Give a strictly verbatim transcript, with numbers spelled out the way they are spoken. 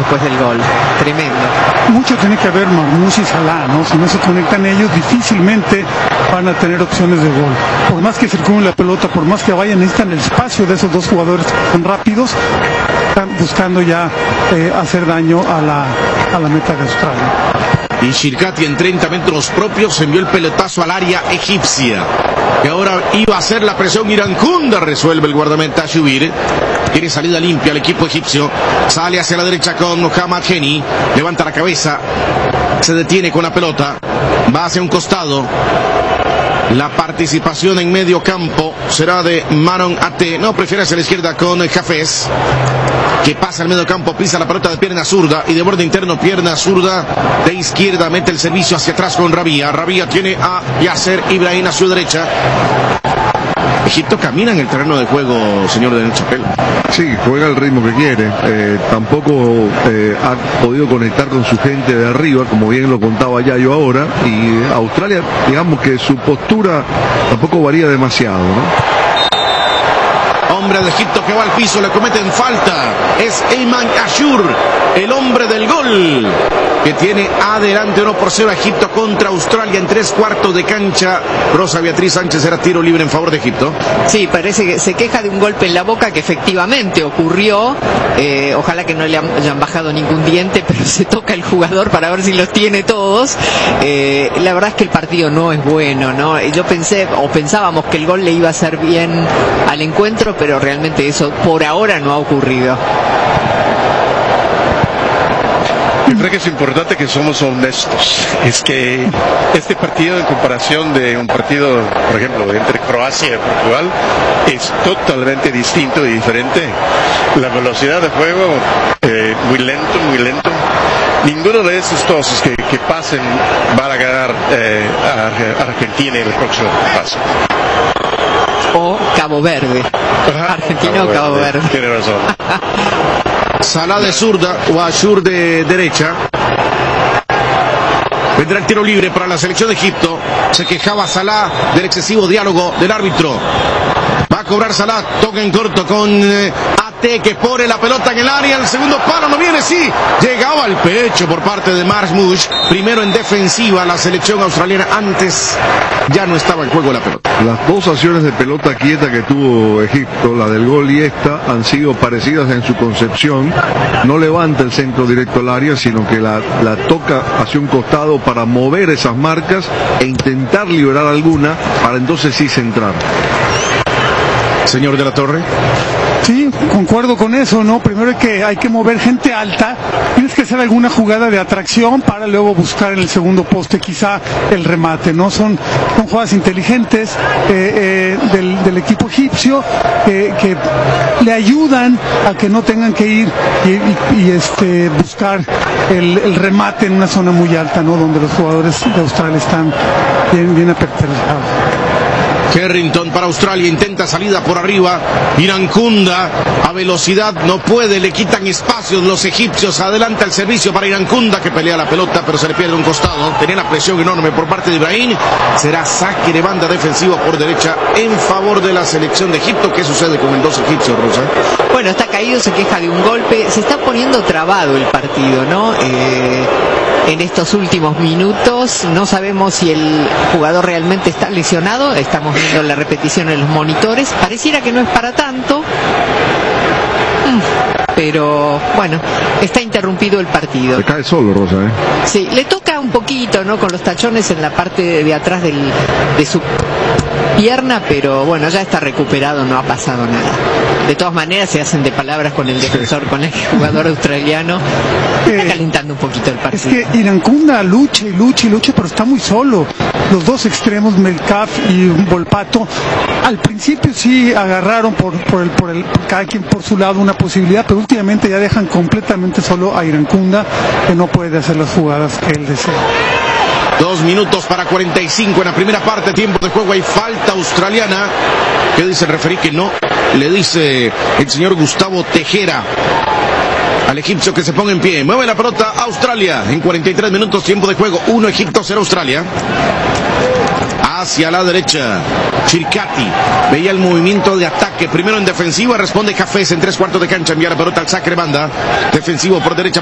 después del gol. Tremendo. Mucho tiene que ver Marmoush y Salah, ¿no? Si no se conectan ellos, difícilmente van a tener opciones de gol. Por más que circulen la pelota, por más que vayan, necesitan el espacio de esos dos jugadores que son rápidos, están buscando ya eh, hacer daño a la, a la meta de Australia. Y Shirkati en treinta metros propios envió el pelotazo al área egipcia. Que ahora iba a hacer la presión Irankunda, resuelve el guardameta Shubir. Tiene salida limpia el equipo egipcio. Sale hacia la derecha con Mohamed Geni. Levanta la cabeza. Se detiene con la pelota. Va hacia un costado. La participación en medio campo será de Maron Ate. No, prefiere hacia la izquierda con Hafez, que pasa al medio campo, pisa la pelota de pierna zurda y de borde interno, pierna zurda de izquierda, mete el servicio hacia atrás con Rabia. Rabia tiene a Yasser Ibrahim a su derecha. Egipto camina en el terreno de juego, señor de Chapel. Sí, juega el ritmo que quiere. Eh, tampoco eh, ha podido conectar con su gente de arriba, como bien lo contaba ya yo ahora. Y Australia, digamos que su postura tampoco varía demasiado, ¿no? Hombre de Egipto que va al piso, le cometen falta. Es Ayman Ashur, el hombre del gol, que tiene adelante uno por cero a Egipto contra Australia en tres cuartos de cancha. Rosa Beatriz Sánchez, era tiro libre en favor de Egipto. Sí, parece que se queja de un golpe en la boca que efectivamente ocurrió. Eh, ojalá que no le hayan bajado ningún diente, pero se toca el jugador para ver si los tiene todos. Eh, la verdad es que el partido no es bueno, ¿no? Yo pensé, o pensábamos que el gol le iba a hacer bien al encuentro, pero realmente eso por ahora no ha ocurrido. Yo creo que es importante que somos honestos. Es que este partido, en comparación de un partido, por ejemplo, entre Croacia y Portugal, es totalmente distinto y diferente. La velocidad de juego, eh, muy lento, muy lento. Ninguno de esos dos que, que pasen van a ganar eh, a Argentina en el próximo paso. O Cabo Verde. Ajá, Argentina Cabo o Cabo Verde. Verde. Tiene razón. Salah de zurda o Ashur de derecha. Vendrá el tiro libre para la selección de Egipto. Se quejaba Salah del excesivo diálogo del árbitro. Va a cobrar Salah, toca en corto con eh, Ate, que pone la pelota en el área. El segundo palo no viene, sí. Llegaba al pecho por parte de Marmoush. Primero en defensiva la selección australiana. Antes ya no estaba en juego la pelota. Las dos acciones de pelota quieta que tuvo Egipto, la del gol y esta, han sido parecidas en su concepción. No levanta el centro directo al área, sino que la, la toca hacia un costado para mover esas marcas e intentar liberar alguna para entonces sí centrar. Señor de la Torre. Sí, concuerdo con eso, ¿no? Primero hay que, hay que mover gente alta, tienes que hacer alguna jugada de atracción para luego buscar en el segundo poste quizá el remate, ¿no? Son, son jugadas inteligentes eh, eh, del, del equipo egipcio eh, que le ayudan a que no tengan que ir y, y, y este, buscar el, el remate en una zona muy alta, ¿no? Donde los jugadores de Australia están bien, bien aperturados. Harrington para Australia, intenta salida por arriba. Irankunda a velocidad, no puede, le quitan espacios los egipcios. Adelanta el servicio para Irankunda, que pelea la pelota pero se le pierde un costado. Tenía la presión enorme por parte de Ibrahim. Será saque de banda defensivo por derecha en favor de la selección de Egipto. ¿Qué sucede con el dos egipcio, Rosa? Bueno, está caído, se queja de un golpe. Se está poniendo trabado el partido, ¿no? Eh... En estos últimos minutos no sabemos si el jugador realmente está lesionado. Estamos viendo la repetición en los monitores. Pareciera que no es para tanto, pero bueno, está interrumpido el partido. Se cae solo, Rosa, ¿eh? Sí, le toca un poquito, ¿no? Con los tachones en la parte de, de atrás del, de su pierna, pero bueno, ya está recuperado, no ha pasado nada. De todas maneras se hacen de palabras con el defensor, con el jugador australiano. Está calentando un poquito el partido. Es que Irankunda lucha y lucha y lucha, pero está muy solo. Los dos extremos, Melkaf y Volpato, al principio sí agarraron por, por el, por el, por cada quien por su lado una posibilidad, pero últimamente ya dejan completamente solo a Irankunda, que no puede hacer las jugadas que él desea. Dos minutos para cuarenta y cinco en la primera parte, tiempo de juego, hay falta australiana. ¿Qué dice el referí? Que no, le dice el señor Gustavo Tejera al egipcio que se ponga en pie. Mueve la pelota Australia en cuarenta y tres minutos, tiempo de juego. Uno Egipto, cero Australia. Hacia la derecha, Shirkati veía el movimiento de ataque. Primero en defensiva, responde Hafez en tres cuartos de cancha. Envía la pelota al saque de banda. Defensivo por derecha.